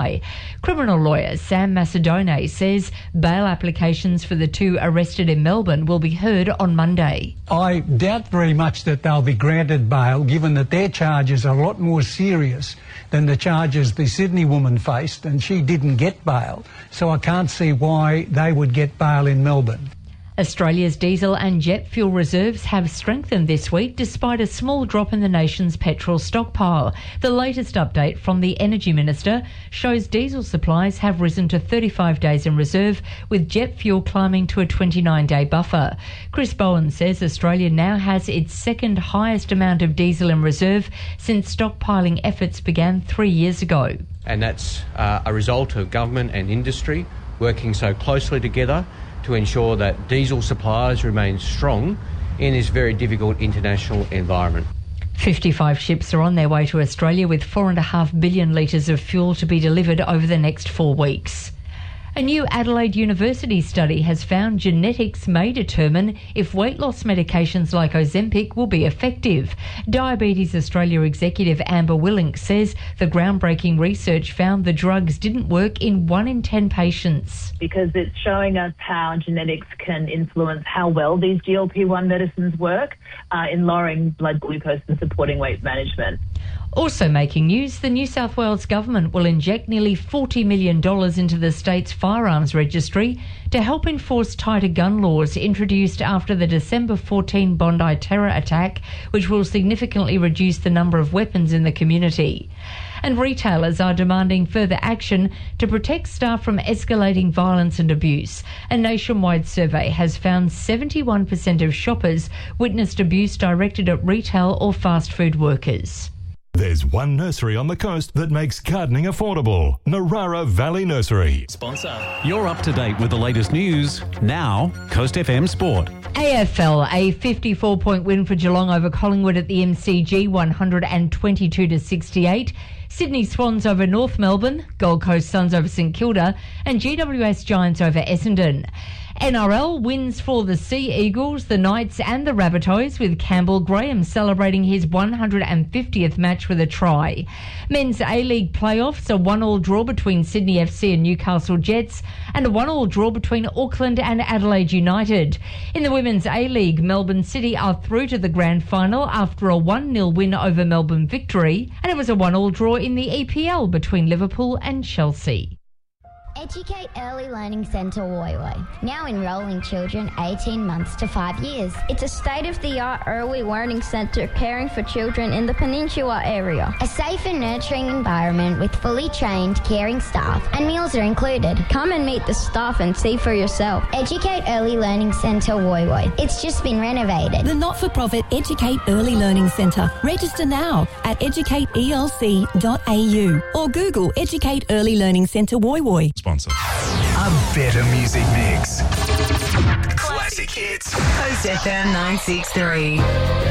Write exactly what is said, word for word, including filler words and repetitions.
Criminal lawyer Sam Macedone says bail applications for the two arrested in Melbourne will be heard on Monday. I doubt very much that they'll be granted bail, given that their charges are a lot more serious than the charges the Sydney woman faced, and she didn't get bail. So I can't see why they would get bail in Melbourne. Australia's diesel and jet fuel reserves have strengthened this week despite a small drop in the nation's petrol stockpile. The latest update from the Energy Minister shows diesel supplies have risen to thirty-five days in reserve, with jet fuel climbing to a twenty-nine day buffer. Chris Bowen says Australia now has its second highest amount of diesel in reserve since stockpiling efforts began three years ago. And that's uh, a result of government and industry working so closely together to ensure that diesel supplies remain strong in this very difficult international environment. fifty-five ships are on their way to Australia with four point five billion litres of fuel to be delivered over the next four weeks. A new Adelaide University study has found genetics may determine if weight loss medications like Ozempic will be effective. Diabetes Australia executive Amber Willink says the groundbreaking research found the drugs didn't work in one in ten patients. Because it's showing us how genetics can influence how well these G L P one medicines work uh, in lowering blood glucose and supporting weight management. Also making news, the New South Wales government will inject nearly forty million dollars into the state's firearms registry to help enforce tighter gun laws introduced after the December fourteenth Bondi terror attack, which will significantly reduce the number of weapons in the community. And retailers are demanding further action to protect staff from escalating violence and abuse. A nationwide survey has found seventy-one percent of shoppers witnessed abuse directed at retail or fast food workers. There's one nursery on the coast that makes gardening affordable. Narara Valley Nursery. Sponsor. You're up to date with the latest news. Now, Coast F M Sport. A F L, a fifty-four point win for Geelong over Collingwood at the M C G, one hundred twenty-two to sixty-eight. Sydney Swans over North Melbourne, Gold Coast Suns over St Kilda, and G W S Giants over Essendon. N R L wins for the Sea Eagles, the Knights and the Rabbitohs, with Campbell Graham celebrating his one hundred fiftieth match with a try. Men's A-League playoffs, a one-all draw between Sydney F C and Newcastle Jets, and a one-all draw between Auckland and Adelaide United. In the Women's A-League, Melbourne City are through to the grand final after a one nil win over Melbourne Victory, and it was a one-all draw in the E P L between Liverpool and Chelsea. Educate Early Learning Centre Woy Woy, now enrolling children eighteen months to five years. It's a state-of-the-art early learning centre caring for children in the Peninsula area. A safe and nurturing environment with fully trained, caring staff, and meals are included. Come and meet the staff and see for yourself. Educate Early Learning Centre Woy Woy. It's just been renovated. The not-for-profit Educate Early Learning Centre. Register now at educate E L C dot A U or Google Educate Early Learning Centre Woy Woy. Sponsor. A better music mix. Classic hits. Coast F M nine six three.